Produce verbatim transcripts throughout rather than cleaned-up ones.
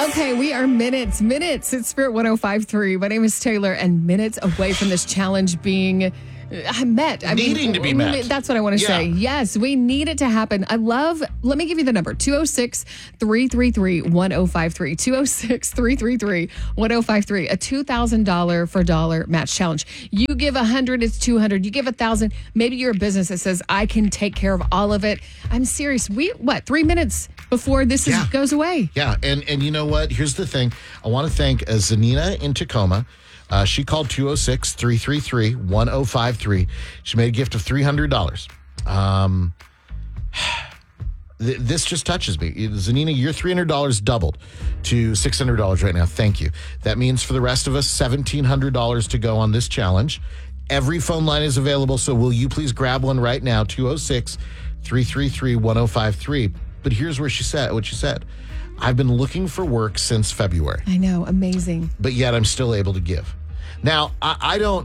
Okay, we are minutes, minutes at Spirit one oh five point three. My name is Taylor, and minutes away from this challenge being uh, met. I Needing mean, to be met. That's what I want to Yeah. say. Yes, we need it to happen. I love, let me give you the number, two oh six, three three three, one oh five three. two oh six, three three three, one oh five three. A two thousand dollars for dollar match challenge. You give one hundred, it's two hundred. You give one thousand, maybe you're a business that says, I can take care of all of it. I'm serious. We, what, three minutes before this is, Yeah. goes away. Yeah, and and you know what? Here's the thing. I want to thank uh, Zanina in Tacoma. Uh, she called two oh six, three three three, one oh five three. She made a gift of three hundred dollars. Um, th- this just touches me. Zanina, your three hundred dollars doubled to six hundred dollars right now. Thank you. That means for the rest of us, seventeen hundred dollars to go on this challenge. Every phone line is available, so will you please grab one right now, two oh six, three three three, one oh five three. But here's where she said what she said. I've been looking for work since February. I know, amazing. But yet I'm still able to give. Now, I, I don't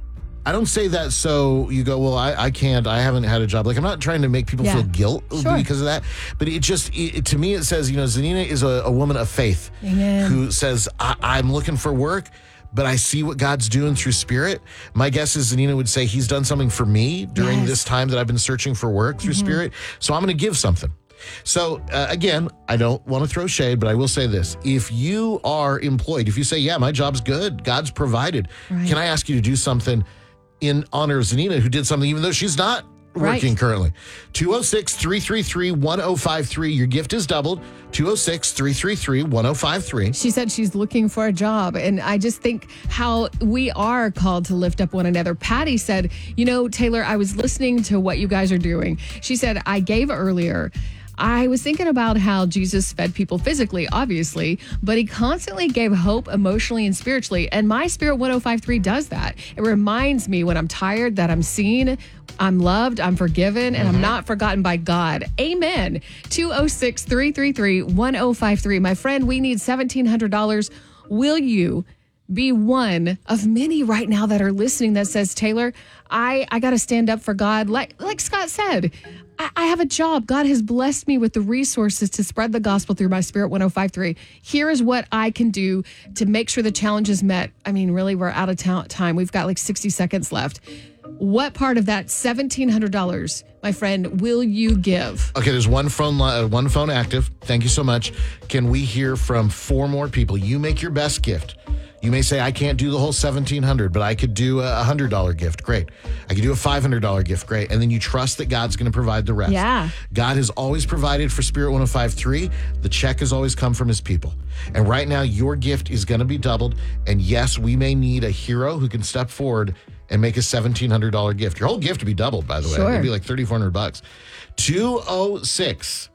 I don't say that so you go, well, I, I can't, I haven't had a job. Like, I'm not trying to make people Yeah. feel guilt Sure. because of that. But it just, it, to me, it says, you know, Zanina is a, a woman of faith. Amen. Who says, I, I'm looking for work, but I see what God's doing through Spirit. My guess is Zanina would say he's done something for me during Yes. this time that I've been searching for work through Mm-hmm. Spirit. So I'm going to give something. So, uh, again, I don't want to throw shade, but I will say this. If you are employed, if you say, yeah, my job's good, God's provided, Right. can I ask you to do something in honor of Zanina, who did something even though she's not working Right. currently? two oh six, three three three, one oh five three. Your gift is doubled. two oh six, three three three, one oh five three. She said she's looking for a job. And I just think how we are called to lift up one another. Patty said, you know, Taylor, I was listening to what you guys are doing. She said, I gave earlier. I was thinking about how Jesus fed people physically, obviously, but he constantly gave hope emotionally and spiritually. And my Spirit one oh five point three does that. It reminds me when I'm tired that I'm seen, I'm loved, I'm forgiven, and I'm not forgotten by God. Amen. two oh six, three three three, one oh five three. My friend, we need seventeen hundred dollars. Will you be one of many right now that are listening that says, Taylor, I, I got to stand up for God. Like, like Scott said, I, I have a job. God has blessed me with the resources to spread the gospel through my Spirit one oh five point three. Here is what I can do to make sure the challenge is met. I mean, really, we're out of ta- time. We've got like sixty seconds left. What part of that seventeen hundred dollars, my friend, will you give? Okay, there's one phone li- uh, one phone active. Thank you so much. Can we hear from four more people? You make your best gift. You may say, I can't do the whole seventeen hundred dollars, but I could do a one hundred dollars gift. Great. I could do a five hundred dollars gift. Great. And then you trust that God's going to provide the rest. Yeah. God has always provided for Spirit one oh five point three. The check has always come from his people. And right now, your gift is going to be doubled. And yes, we may need a hero who can step forward and make a seventeen hundred dollars gift. Your whole gift would be doubled, by the way. Sure. It'd be like thirty-four hundred bucks. two oh six,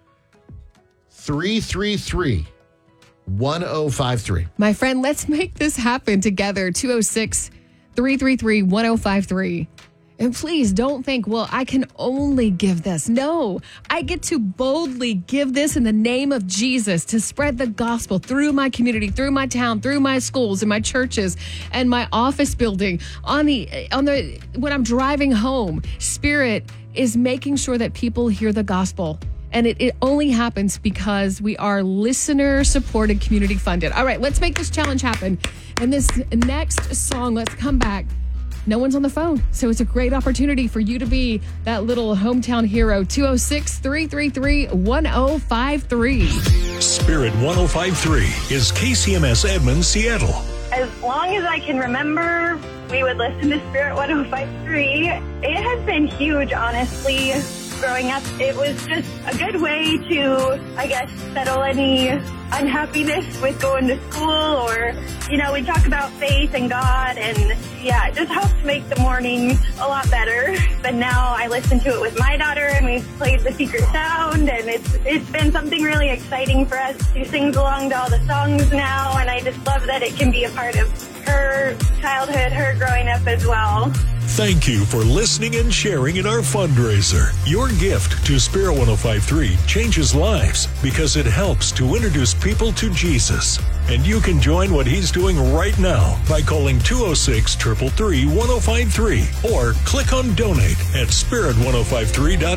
three three three, one oh five three. My friend, let's make this happen together. two oh six, three three three, one oh five three. And please don't think, well, I can only give this. No, I get to boldly give this in the name of Jesus to spread the gospel through my community, through my town, through my schools and my churches and my office building. On the on the when I'm driving home, Spirit is making sure that people hear the gospel. And it, it only happens because we are listener supported, community funded. All right, let's make this challenge happen. And this next song, let's come back. No one's on the phone, so it's a great opportunity for you to be that little hometown hero. two oh six, three three three, one oh five three. Spirit one oh five point three is K C M S Edmonds, Seattle. As long as I can remember, we would listen to Spirit one oh five point three. It has been huge, honestly. Growing up, it was just a good way to, I guess, settle any unhappiness with going to school, or, you know, we talk about faith and God, and yeah, it just helps make the morning a lot better. But now I listen to it with my daughter, and we've played The Secret Sound, and it's it's been something really exciting for us. She sings along to all the songs now, and I just love that it can be a part of her childhood, her growing up as well. Thank you for listening and sharing in our fundraiser. Your gift to Spirit one oh five point three changes lives because it helps to introduce people to Jesus. And you can join what he's doing right now by calling two oh six, three three three, one oh five three or click on donate at spirit one oh five three dot